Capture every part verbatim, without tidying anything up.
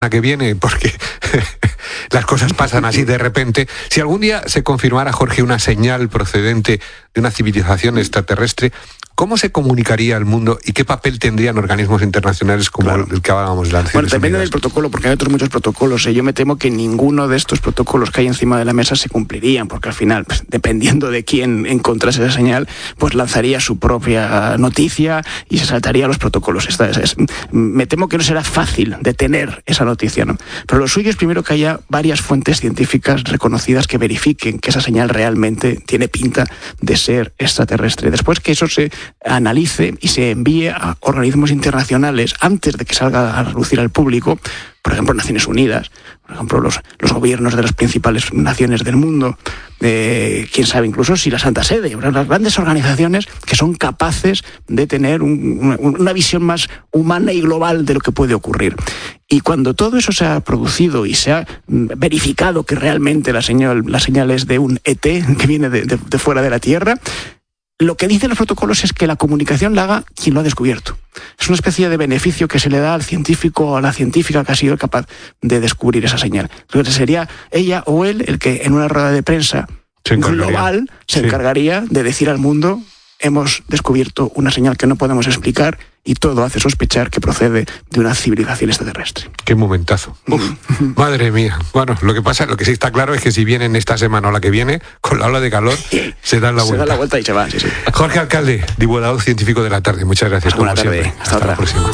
que viene, porque las cosas pasan así de repente. Si algún día se confirmara, Jorge, una señal procedente de una civilización extraterrestre, ¿cómo se comunicaría al mundo y qué papel tendrían organismos internacionales como claro. el que hablábamos de las Naciones Bueno, depende Unidas? del protocolo, porque hay otros muchos protocolos. ¿eh? Yo me temo que ninguno de estos protocolos que hay encima de la mesa se cumplirían, porque al final, pues, dependiendo de quién encontrase esa señal, pues lanzaría su propia noticia y se saltaría los protocolos. Esta es, es, me temo que no será fácil detener esa noticia, ¿no? Pero lo suyo es primero que haya varias fuentes científicas reconocidas que verifiquen que esa señal realmente tiene pinta de ser extraterrestre. Después que eso se analice y se envíe a organismos internacionales antes de que salga a relucir al público, por ejemplo Naciones Unidas, por ejemplo los, los gobiernos de las principales naciones del mundo, eh, quién sabe incluso si la Santa Sede, las grandes organizaciones que son capaces de tener un, una, una visión más humana y global de lo que puede ocurrir. Y cuando todo eso se ha producido y se ha verificado que realmente la señal, la señal es de un E T que viene de, de, de fuera de la Tierra, lo que dicen los protocolos es que la comunicación la haga quien lo ha descubierto. Es una especie de beneficio que se le da al científico o a la científica que ha sido capaz de descubrir esa señal. Entonces sería ella o él el que en una rueda de prensa se global se sí. encargaría de decir al mundo: hemos descubierto una señal que no podemos explicar y todo hace sospechar que procede de una civilización extraterrestre. Qué momentazo. Uf, madre mía. Bueno, lo que pasa, lo que sí está claro es que si vienen esta semana o la que viene, con la ola de calor, se dan la se vuelta. Se da la vuelta y se va, sí, sí. Jorge Alcalde, divulgador científico de la tarde. Muchas gracias. Buena como tarde. siempre. Hasta, Hasta la próxima.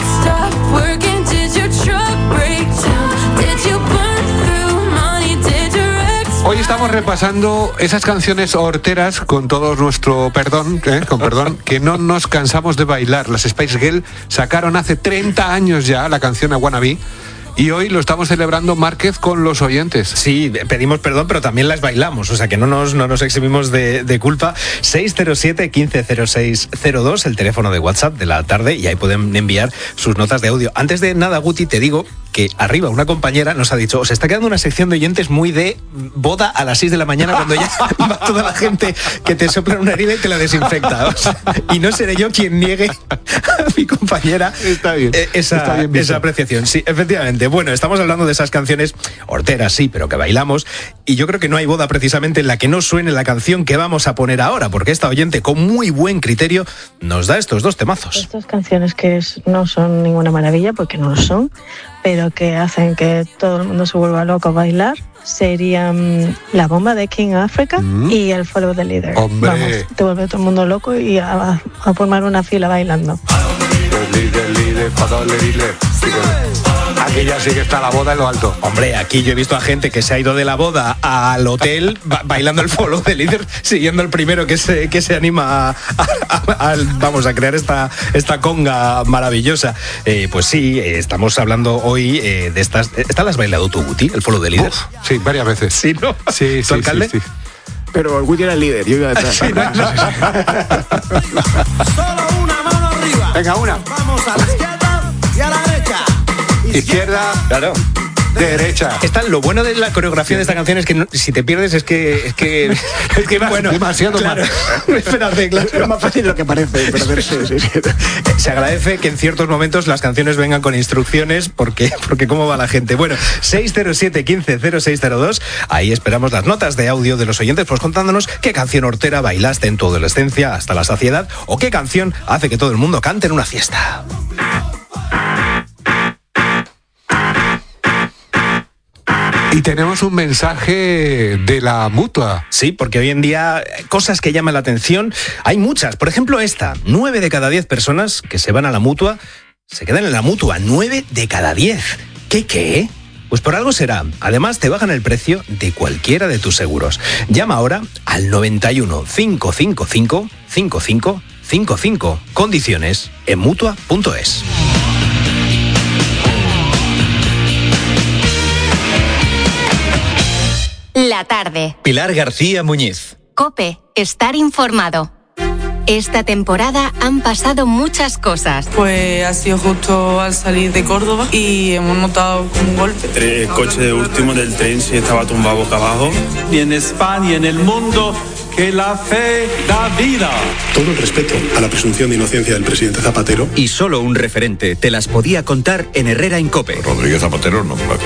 Hoy estamos repasando esas canciones horteras, con todo nuestro perdón, ¿eh? con perdón, que no nos cansamos de bailar. Las Spice Girls sacaron hace treinta años ya la canción I Wanna Be. Y hoy lo estamos celebrando, Márquez, con los oyentes. Sí, pedimos perdón, pero también las bailamos, o sea que no nos, no nos eximimos de, de culpa. seis cero siete, quince cero seis cero dos, el teléfono de WhatsApp de la tarde, y ahí pueden enviar sus notas de audio. Antes de nada, Guti, te digo que arriba una compañera nos ha dicho: os está quedando una sección de oyentes muy de boda a las seis de la mañana, cuando ya va toda la gente que te sopla una herida y te la desinfecta. O sea, y no seré yo quien niegue a mi compañera está bien, esa, está bien esa apreciación. Sí, efectivamente. Bueno, estamos hablando de esas canciones horteras, sí, pero que bailamos, y yo creo que no hay boda precisamente en la que no suene la canción que vamos a poner ahora, porque esta oyente con muy buen criterio nos da estos dos temazos. Estas canciones que es, no son ninguna maravilla, porque no lo son, pero que hacen que todo el mundo se vuelva loco a bailar, serían La Bomba de King Africa mm. y el Follow the Leader. ¡Hombre! Vamos, te vuelve todo el mundo loco y a, a formar una fila bailando. Aquí ya sí que está la boda en lo alto. Hombre, aquí yo he visto a gente que se ha ido de la boda al hotel ba- bailando el Follow the Leader, siguiendo el primero que se, que se anima a, a, a, vamos, a crear esta, esta conga maravillosa. Eh, pues sí, eh, estamos hablando hoy eh, de estas... ¿Estas las has bailado tú, Guti, el Follow the Leader? Uf, sí, varias veces. ¿Sí, no? Sí, sí, alcalde? sí, sí. Pero el Woody era el líder, yo iba detrás. Sí, no, no, Solo una mano arriba. Venga, una. Vamos a la izquierda y a la derecha. Izquierda, claro. derecha. Esta, lo bueno de la coreografía de esta canción es que no, si te pierdes es que es que, es que bueno, demasiado claro, mal. Espérate, claro. Es más fácil de lo que parece, pero sí, sí, sí. Se agradece que en ciertos momentos las canciones vengan con instrucciones, porque porque cómo va la gente. Bueno, seis cero siete, quince cero seis cero dos, ahí esperamos las notas de audio de los oyentes, pues contándonos qué canción hortera bailaste en tu adolescencia hasta la saciedad, o qué canción hace que todo el mundo cante en una fiesta. Y tenemos un mensaje de la Mutua. Sí, porque hoy en día cosas que llaman la atención hay muchas. Por ejemplo, esta, nueve de cada diez personas que se van a la Mutua se quedan en la Mutua. Nueve de cada diez. ¿Qué qué? Pues por algo será. Además, te bajan el precio de cualquiera de tus seguros. Llama ahora al noventa y uno, cinco cinco cinco, cinco cinco cinco cinco. Condiciones en mutua punto es. La tarde. Pilar García Muñiz. COPE. Estar informado. Esta temporada han pasado muchas cosas. Pues ha sido justo al salir de Córdoba y hemos notado un golpe. El coche de último del tren se estaba tumbado boca abajo. Y en España y en el mundo que la fe da vida. Todo el respeto a la presunción de inocencia del presidente Zapatero. Y solo un referente te las podía contar en Herrera en COPE. Rodríguez Zapatero no,